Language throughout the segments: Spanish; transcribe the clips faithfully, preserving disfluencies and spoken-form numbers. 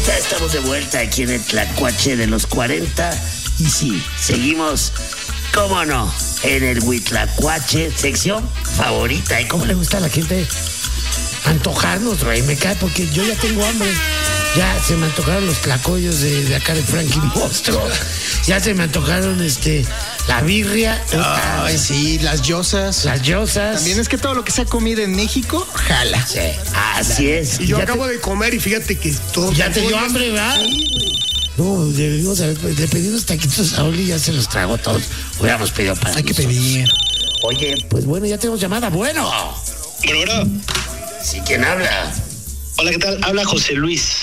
Ya estamos de vuelta aquí en el Tlacuache de los cuarenta. Y sí, seguimos, cómo no, en el Huitlacuache, sección favorita. ¿Y cómo le gusta a la gente antojarnos, Rey? Me cae porque yo ya tengo hambre. Ya se me antojaron los tlacoyos de, de acá de Frankie Monstruo. Ya se me antojaron este la birria. Ay, sí, las yosas. Las yosas. También es que todo lo que sea comida en México, jala. Sí, así es. Y yo ya acabo te, de comer y fíjate que todo... Ya te dio hambre, ¿verdad? No, debimos haber, le pedí unos taquitos a Oli y ya se los trago todos. Hubiéramos pedido para Hay que nosotros. pedir. Oye, pues bueno, ya tenemos llamada. Bueno. Bueno, Sí, ¿quién habla? hola, ¿qué tal? Habla José Luis.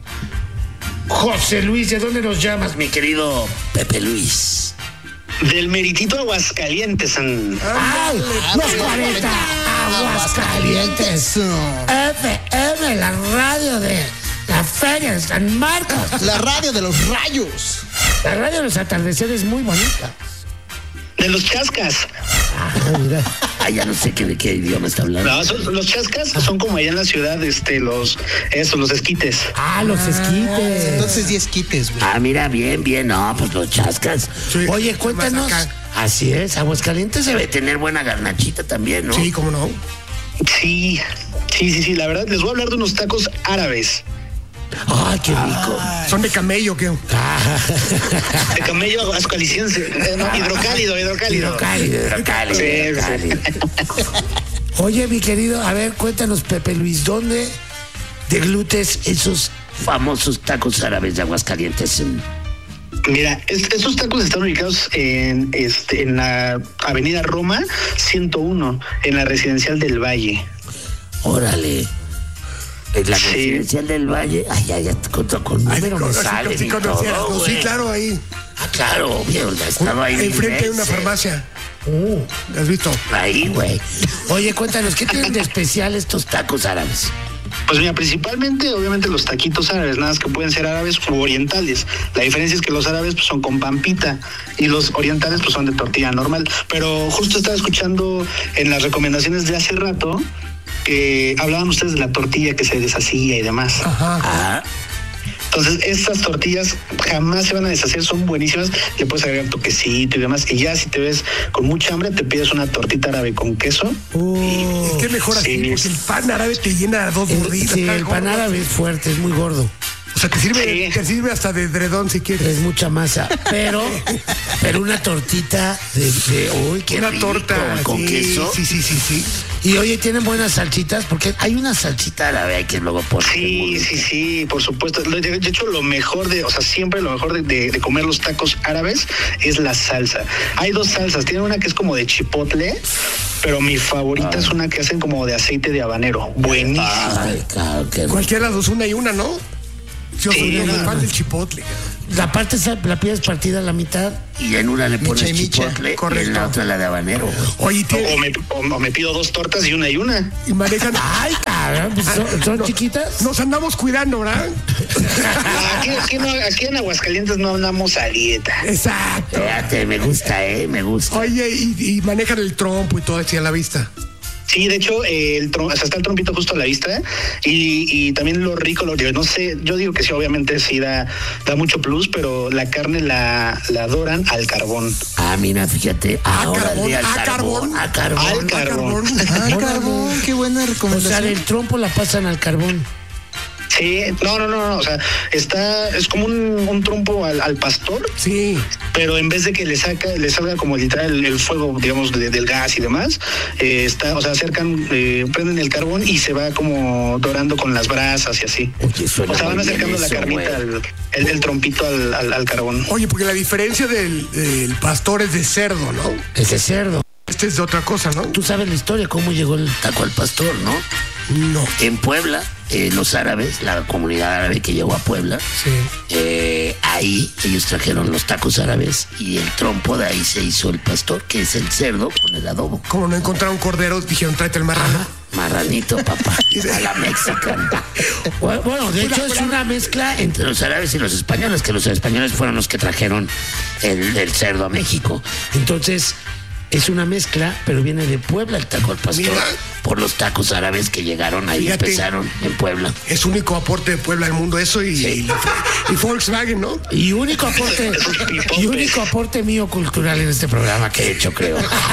José Luis, ¿de dónde nos llamas, mi querido Pepe Luis? Del meritito Aguascalientes. San... ¡Ay! ¡Los cuarenta! ¡Aguascalientes! F M, la radio de la Feria de San Marcos. La radio de los rayos. La radio de los atardeceres es muy bonita. De los chascas. Ah, mira. Ah, ya no sé qué, de qué idioma está hablando. No, son- los chascas son como allá en la ciudad, este, los, esos, los esquites. Ah, los esquites. Entonces diez quites, güey. Ah, mira, bien, bien, no, pues los chascas. Sí, Oye, más cuéntanos. acá. Así es, Aguascalientes debe tener buena garnachita también, ¿no? Sí, cómo no. Sí, sí, sí, sí, la verdad, les voy a hablar de unos tacos árabes. Ay, qué rico. Son de camello, ¿qué? De camello aguascaliciense. Eh, no, hidrocálido, hidrocálido. Hidrocálido, hidrocálido, Sí, hidrocálido. Oye, mi querido, a ver, cuéntanos, Pepe Luis, ¿dónde deglutes esos famosos tacos árabes de Aguascalientes? Mira, est- estos tacos están ubicados en, este, en la avenida Roma ciento uno, en la residencial del Valle. Órale. En la Sí. residencial del Valle. Ay, ya, ya, con, con número me Sí, sale. sí, y conocía. todo, No, sí, güey. claro, ahí. Ah, claro, obvio, ya estaba ahí. Enfrente hay una veces. farmacia. ¿Has visto? Ahí, güey. Oye, cuéntanos, ¿qué tienen de especial estos tacos árabes? Pues mira, principalmente, obviamente, los taquitos árabes, nada más que pueden ser árabes u orientales. La diferencia es que los árabes pues, son con pampita y los orientales pues son de tortilla normal. Pero justo estaba escuchando en las recomendaciones de hace rato que hablaban ustedes de la tortilla que se deshacía y demás. Ajá. Ah, Entonces, estas tortillas jamás se van a deshacer, son buenísimas. Le puedes agregar toquecito y demás. Y ya si te ves con mucha hambre, te pides una tortita árabe con queso. Es que es mejor así, Sí. porque el pan árabe te llena dos el, burritas. sí, está el pan gordo. árabe es fuerte, es muy gordo. O sea, te sirve, Sí. te sirve hasta de edredón si quieres. Es mucha masa, pero pero una tortita de, de uy, qué Una rico, torta con sí, queso. Sí, sí, sí, sí. Y oye, tienen buenas salchitas porque hay una salchita árabe ahí que luego ponen. Sí, sí, sí, por supuesto. Lo- De hecho, lo mejor de, o sea, siempre lo mejor de, de- de comer los tacos árabes es la salsa. Hay dos salsas. Tienen una que es como de chipotle, pero mi favorita es una que hacen como de aceite de habanero. Buenísima. Ay, claro, qué rico. Cualquiera de las dos, una y una, ¿no? Yo soy Sí, un no. fan del chipotle. La parte esa la pides partida a la mitad y en una le pones Micha y micha. chipotle y Correcto. en la otra la de habanero. güey. Oye, O tiene- me, o- o me pido dos tortas y una y una. y manejan... Ay, cabrón, pues son, son No, chiquitas. Nos andamos cuidando, ¿verdad? Aquí, aquí, no- aquí en Aguascalientes no andamos a dieta. Exacto. Fíjate, me gusta, eh, me gusta. Oye, y, y manejan el trompo y todo así a la vista. Sí, de hecho, eh, el trom- o sea, está el trompito justo a la vista y, y también lo rico, lo no sé, yo digo que sí, obviamente sí da, da mucho plus, pero la carne la, la doran al carbón. Ah, mira, fíjate. Ah, Ahora carbón, al ah, carbón. carbón. A carbón. Al carbón. Ah, Órale. carbón, qué buena O sea, recomendación. el trompo la pasan al carbón. Sí, no, no, no, no, o sea, está, es como un, un trompo al, al pastor, Sí. pero en vez de que le saca, le salga como literal el, el fuego, digamos, de- del gas y demás, eh, está, o sea, acercan, eh, prenden el carbón y se va como dorando con las brasas y así. Oye, suena O sea, van muy bien acercando la eso, carnita, güey. al, el, el trompito al, al, al carbón. Oye, porque la diferencia del, del pastor es de cerdo, ¿no? Ese cerdo. Este es de otra cosa, ¿no? Tú sabes la historia, cómo llegó el taco al pastor, ¿no? No. En Puebla, eh, los árabes, la comunidad árabe que llegó a Puebla, Sí. eh, ahí ellos trajeron los tacos árabes y el trompo de ahí se hizo el pastor, que es el cerdo con el adobo. Como no encontraron cordero, dijeron, tráete el marrano. Ajá, marranito, papá, a la mexicana. Bueno, bueno, de hecho es una mezcla entre los árabes y los españoles, que los españoles fueron los que trajeron el, el cerdo a México. Entonces, es una mezcla, pero viene de Puebla el taco al pastor. Mira. Por los tacos árabes que llegaron ahí, Fíjate. empezaron en Puebla. Es único aporte de Puebla al mundo eso y, y, y Volkswagen, ¿no? Y único aporte, y único aporte mío cultural en este programa que he hecho, creo.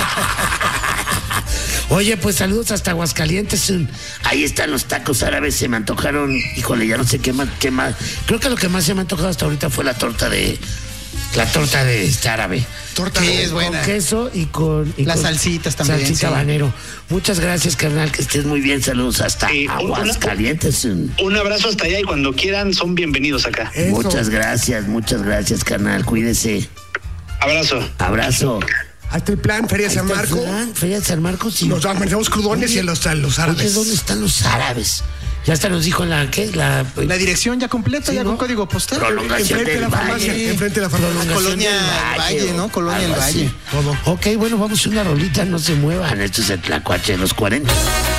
Oye, pues saludos hasta Aguascalientes. Ahí están los tacos árabes, se me antojaron. Híjole, ya no sé qué más, qué más. Creo que lo que más se me ha antojado hasta ahorita fue la torta de la torta de este árabe. Torta Sí, de- es buena. Con queso y con y Las con salsitas también, Salsita sí. habanero. Muchas gracias, carnal, que estés muy bien. Saludos hasta Sí, una- Aguascalientes. Un abrazo hasta allá y cuando quieran son bienvenidos acá. Eso. Muchas gracias, muchas gracias, carnal. Cuídese. Abrazo. Abrazo. Hasta el plan, Feria Ahí San está el Marco. plan, Feria de San Marcos. Y Nos amanecemos crudones y a los, a los Oye, árabes. ¿dónde están los árabes? Ya hasta nos dijo la, ¿qué? La, La dirección ya completa, Sí, ya ¿no? con código postal. prolongación Enfrente de del la farmacia, Valle. enfrente de la farmacia. Prolongación Colonia del El Valle, ¿no? Colonia El algo así. Valle. Todo. Ok, bueno, vamos a una rolita, no se muevan. Esto es el Tlacuache de los cuarenta.